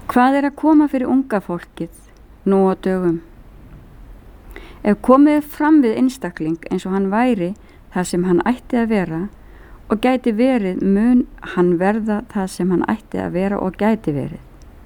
Hvað að koma fyrir unga fólkið nú á dögum? Ef komið fram við einstakling eins og hann væri það sem hann ætti að vera og gæti verið, mun hann verða það sem hann ætti að vera og gæti verið.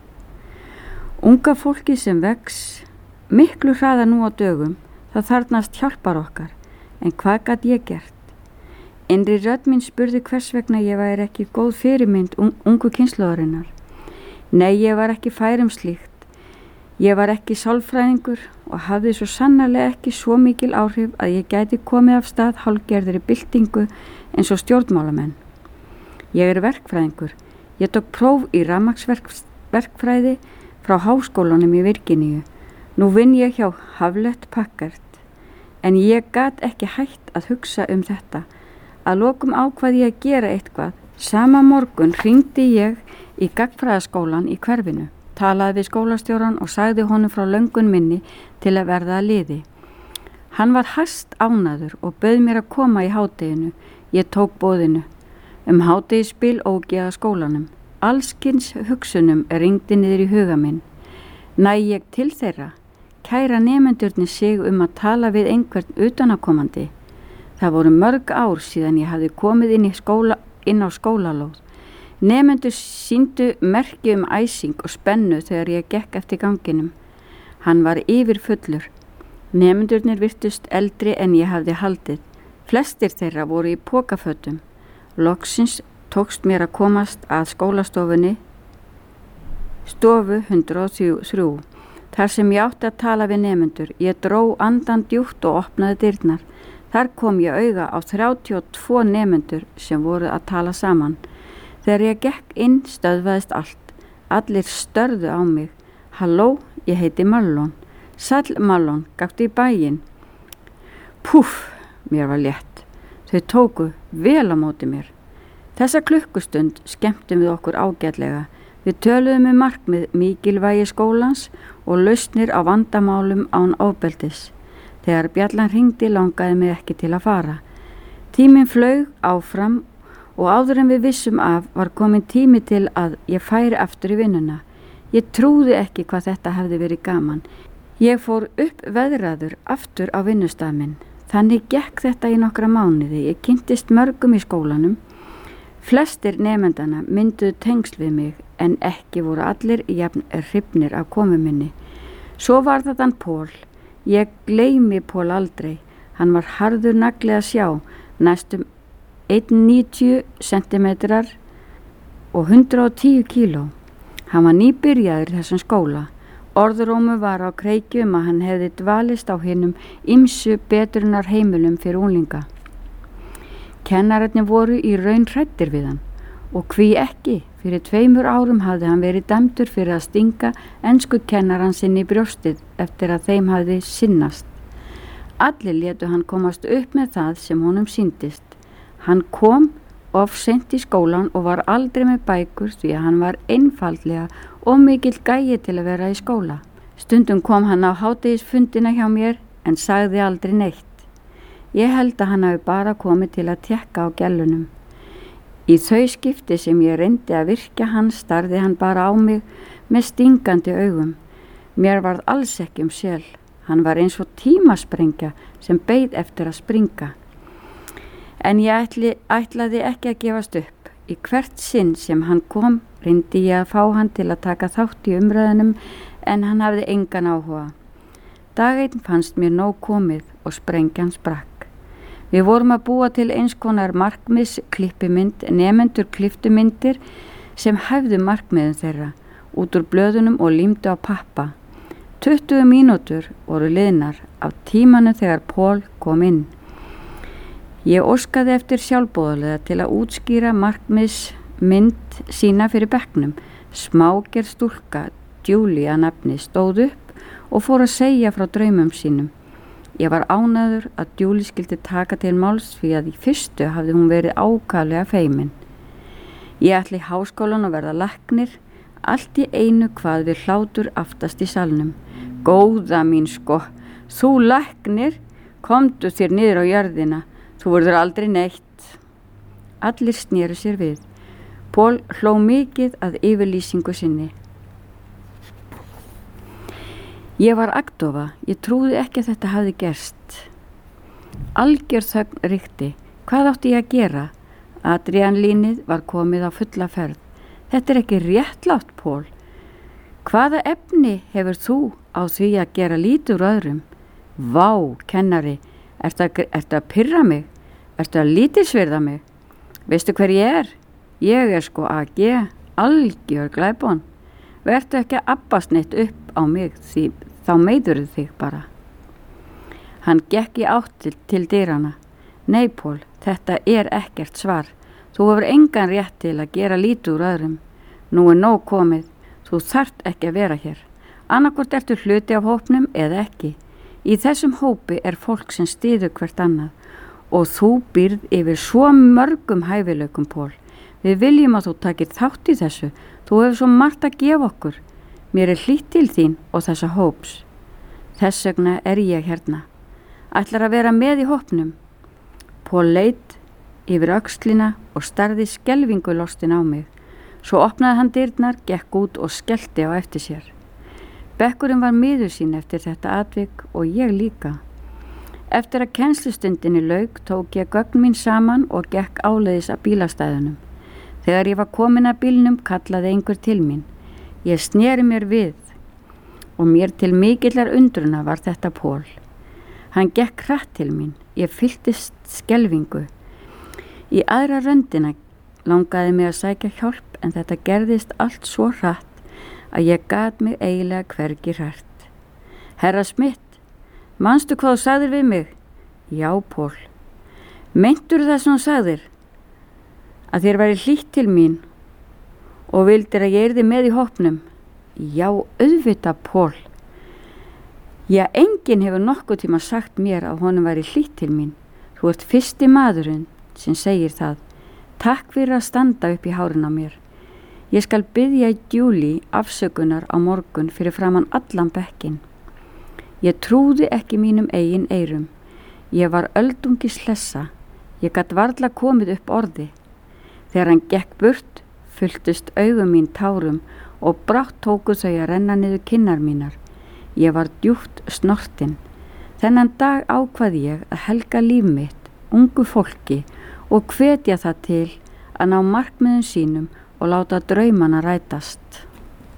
Unga fólkið sem vex miklu hraðar nú á dögum, það þarfnast hjálpar okkar, en hvað gat ég gert? Innri rödd mín spurði hvers vegna ég væri ekki góð fyrirmynd ungu kynslóðarinnar. Nei, ég var ekki fær slíkt. Ég var ekki sálfræðingur og hafði svo sannarlega ekki svo mikil áhrif að ég gæti komið af stað hálfgerðri byltingu eins og stjórnmálamenn. Ég verkfræðingur. Ég tók próf í rafmagnsverkfræði frá háskólanum í Virginíu. Nú vinn ég hjá Hewlett Packard, en ég gat ekki hætt að hugsa þetta. Að lokum ákvað ég að gera eitthvað. Sama morgun hringdi ég í gagnfræðaskólan í hverfinu, talaði við skólastjóran og sagði honum frá löngun minni til að verða að liði. Hann var hæst ánægður og bauð mér að koma í hádeginu. Ég tók boðinu. Hádegisbil ók ég að skólanum. Allskins hugsunum ringdi niður í huga minn. Næ ég til þeirra? Kæra nemendurnir sig að tala við einhvern utanakomandi. Það voru mörg ár síðan ég hafði komið inn á skólalóð. Nemendur sýndu merki æsing og spennu þegar ég gekk eftir ganginum. Hann var yfirfullur. Nemendurnir virtust eldri en ég hafði haldið. Flestir þeirra voru í pokafötum. Loksins tókst mér að komast að skólastofunni, stofu 103, þar sem ég átti að tala við nemendur. Ég dró andan djúpt og opnaði dyrnar. Þar kom ég auga á 32 nemendur sem voru að tala saman. Þegar ég gekk inn stöðvaðist allt. Allir störðu á mig. Halló, ég heiti Marlon. Sæll Marlon, gaktu í bæinn? Púff, mér var létt. Þau tóku vel á móti mér. Þessa klukkustund skemmtum við okkur ágætlega. Við töluðum markmið mikilvægi skólans og lausnir á vandamálum án ofbeldis. Þegar bjallan hringdi langaði mig ekki til að fara. Tíminn flaug áfram og áður en við vissum af var komin tími til að ég færi aftur í vinnuna. Ég trúði ekki hvað þetta hefði verið gaman. Ég fór upp veðraður aftur á vinnustað minn. Þannig gekk þetta í nokkra mánuði. Ég kynntist mörgum í skólanum. Flestir nemendana mynduðu tengsl við mig en ekki voru allir jafn hrifnir af komu minni. Svo var þetta Pól. Ég gleymi Pól aldrei. Hann var harður nagli að sjá, næstum 1,90 cm og 110 kíló. Hann var nýbyrjaður í þessum skóla. Orðrómu var á kreiki að hann hefði dvalist á hinum ýmsu betrunar heimilum fyrir unglinga. Kennararnir voru í raun hræddir við hann og hví ekki. Fyrir 2 árum hafði hann verið dæmdur fyrir að stinga ensku kennaran sinn í brjóstið eftir að þeim hafði sinnast. Allir létu hann komast upp með það sem honum sýndist. Hann kom of seint í skólan og var aldrei með bækur því að hann var einfaldlega of mikill gæi til að vera í skóla. Stundum kom hann á hádegisfundina hjá mér en sagði aldrei neitt. Ég held að hann hafi bara komið til að tékka á gellunum. Í þau skipti sem ég reyndi að virkja hann starði hann bara á mig með stingandi augum. Mér varð alls ekki sel. Hann var eins og tímasprengja sem beið eftir að springa. En ég ætlaði ekki að gefast upp. Í hvert sinn sem hann kom reyndi ég að fá hann til að taka þátt í umræðunum en hann hafði engan áhuga. Dag einn fannst mér nóg komið og sprengjan sprakk. Við vorum að búa til eins konar markmiðsklippimynd, nemendur klipptu myndir sem hæfðu markmiðin þeirra út úr blöðunum og límdu á pappa. 20 mínútur voru liðnar af tímanum þegar Pól kom inn. Ég óskaði eftir sjálfboðaliða til að útskýra markmiðsmynd sína fyrir bekknum. Smágerð stúlka, Julie að nafni, stóð upp og fór að segja frá draumum sínum. Ég var ánægður að Julie skildi taka til máls því að í fyrstu hafði hún verið ákaflega feimin. Ég ætli í háskólan að verða læknir, allt í einu hvað við hlátur aftast í salnum. Góða mín sko, þú læknir, komdu þér niður á jörðina, þú verður aldrei neitt. Allir snéru sér við. Pól hló mikið að yfirlýsingu sinni. Ég var agndofa, ég trúði ekki að þetta hafði gerst. Algjör þögn ríkti. Hvað átti ég að gera? Adrenalínið var komið á fulla ferð. Þetta ekki réttlátt, Pól. Hvaða efni hefur þú á því að gera lítið úr öðrum? Vá, kennari, ertu að pirra mig? Ertu að lítilsvirða mig? Veistu hver ég er? Ég er sko AG, algjör glæbon. Vertu ekki að abbast neitt upp á mig því þá meiðurðu þig bara. Hann gekk í átt til dyrana. Nei, Pól, þetta er ekkert svar. Þú hefur engan rétt til að gera lítið úr öðrum. Nú er nóg komið. Þú þarft ekki að vera hér. Annaðhvort ertu hluti af hópnum eða ekki. Í þessum hópi er fólk sem styður hvert annað og þú býrð yfir svo mörgum hæfileikum, Pól. Við viljum að þú takir þátt í þessu. Þú hefur svo margt að gefa okkur. Mér er hlýtt til þín og þessa hóps. Þess vegna er ég hérna. Ætlar að vera með í hópnum. Pól leit yfir öxlina og starði skelfingu lostin á mig. Svo opnaði hann dyrnar, gekk út og skellti á eftir sér. Bekkurinn var miður sín eftir þetta atvik og ég líka. Eftir að kennslustundinni lauk tók ég gögn mín saman og gekk áleiðis að bílastæðunum. Þegar ég var komin að bílnum kallaði einhver til mín. Ég sneri mér við og mér til mikillar undruna var þetta Pól. Hann gekk hratt til mín. Ég fylltist skelfingu. Í aðra röndina langaði mig að sækja hjálp en þetta gerðist allt svo hratt að ég gat mig eiginlega hvergi hrært. Herra Smith, manstu hvað þú sagðir við mig? Já, Pól. Meintur það sem þú sagðir? Að þér væri hlýtt til mín og vildir að ég yrði með í hópnum? Já, auðvitað, Pól. Já, enginn hefur nokkuð tíma sagt mér að honum væri hlýtt til mín. Þú ert fyrsti maðurinn sem segir það. Takk fyrir að standa upp í hárin á mér. Ég skal biðja Julie afsökunar á morgun fyrir framan allan bekkin. Ég trúði ekki mínum eigin eyrum. Ég var öldungis hlessa. Ég gat varla komið upp orði. Þegar hann gekk burt, fylltust augum mín tárum og brátt tóku þau að renna niður kinnar mínar. Ég var djúpt snortin. Þennan dag ákvað ég að helga líf mitt, ungu fólki og hvetja það til að ná markmiðum sínum og láta draumana rætast.